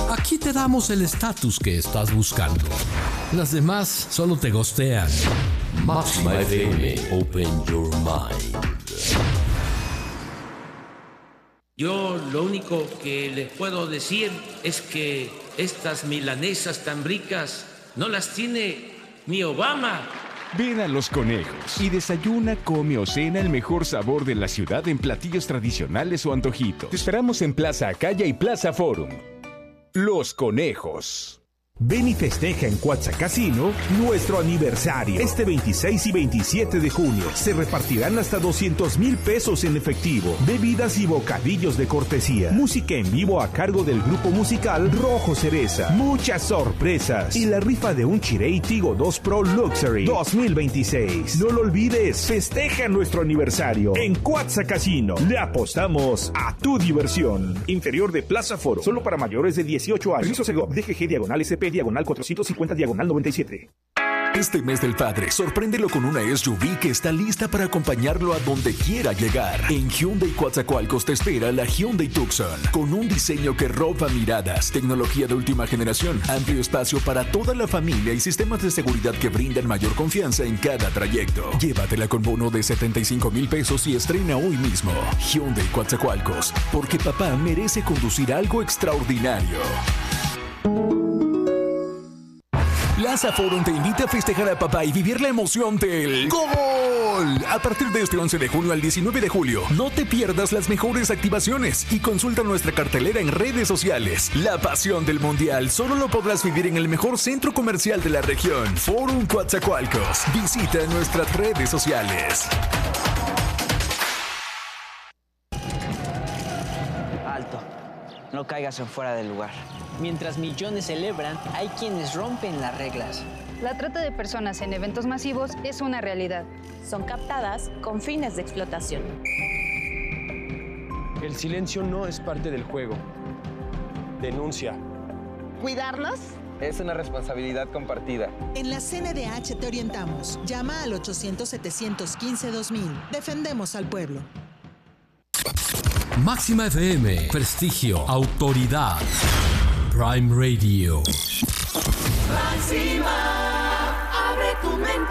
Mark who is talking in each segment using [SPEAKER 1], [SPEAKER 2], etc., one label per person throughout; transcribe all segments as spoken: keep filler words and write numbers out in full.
[SPEAKER 1] Aquí te damos el estatus que estás buscando. Las demás solo te gostean. Máxima F M, open your mind.
[SPEAKER 2] Yo lo único que les puedo decir es que estas milanesas tan ricas no las tiene ni Obama.
[SPEAKER 3] Ven a Los Conejos y desayuna, come o cena el mejor sabor de la ciudad en platillos tradicionales o antojitos. Te esperamos en Plaza Acaya y Plaza Forum. Los Conejos.
[SPEAKER 4] Ven y festeja en Cuatza Casino nuestro aniversario. Este veintiséis y veintisiete de junio se repartirán hasta doscientos mil pesos en efectivo, bebidas y bocadillos de cortesía, música en vivo a cargo del grupo musical Rojo Cereza, muchas sorpresas y la rifa de un Chirey Tigo dos Pro Luxury dos mil veintiséis. No lo olvides, festeja nuestro aniversario en Cuatza Casino. Le apostamos a tu diversión. Interior de Plaza Foro, solo para mayores de dieciocho años. Permiso Segov, D G G diagonal S P diagonal cuatrocientos cincuenta diagonal noventa y siete.
[SPEAKER 5] Este mes del padre, sorpréndelo con una S U V que está lista para acompañarlo a donde quiera llegar. En Hyundai Coatzacoalcos te espera la Hyundai Tucson, con un diseño que roba miradas, tecnología de última generación, amplio espacio para toda la familia y sistemas de seguridad que brindan mayor confianza en cada trayecto. Llévatela con bono de setenta y cinco mil pesos y estrena hoy mismo. Hyundai Coatzacoalcos, porque papá merece conducir algo extraordinario. Plaza Forum te invita a festejar a papá y vivir la emoción del ¡Gol! A partir de este once de junio al diecinueve de julio, no te pierdas las mejores activaciones y consulta nuestra cartelera en redes sociales. La pasión del Mundial solo lo podrás vivir en el mejor centro comercial de la región, Forum Coatzacoalcos. Visita nuestras redes sociales.
[SPEAKER 6] Alto, no caigas en fuera del lugar. Mientras millones celebran, hay quienes rompen las reglas.
[SPEAKER 7] La trata de personas en eventos masivos es una realidad.
[SPEAKER 8] Son captadas con fines de explotación.
[SPEAKER 9] El silencio no es parte del juego. Denuncia.
[SPEAKER 10] ¿Cuidarnos?
[SPEAKER 11] Es una responsabilidad compartida.
[SPEAKER 10] En la C N D H te orientamos. Llama al ochocientos, setecientos quince, dos mil. Defendemos al pueblo.
[SPEAKER 1] Máxima F M, prestigio, autoridad. Prime Radio.
[SPEAKER 12] Máxima, abre tu mente.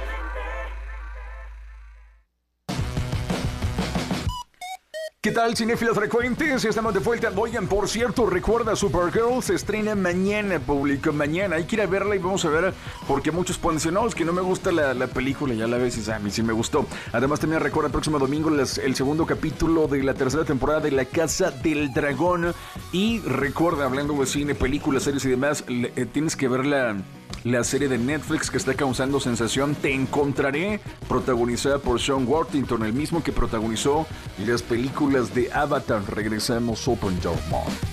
[SPEAKER 13] ¿Qué tal, cinéfilos frecuentes? Estamos de vuelta. Oigan, por cierto, recuerda, Supergirl se estrena mañana, público, mañana. Hay que ir a verla y vamos a ver, porque muchos pueden decir, no, es que no me gusta la, la película, ya la ves y a mí sí me gustó. Además, también recuerda, el próximo domingo las, el segundo capítulo de la tercera temporada de La Casa del Dragón. Y recuerda, hablando de cine, películas, series y demás, le, eh, tienes que ver la... La serie de Netflix que está causando sensación, Te Encontraré, protagonizada por Sean Worthington, el mismo que protagonizó las películas de Avatar. Regresamos, Open Your Mind.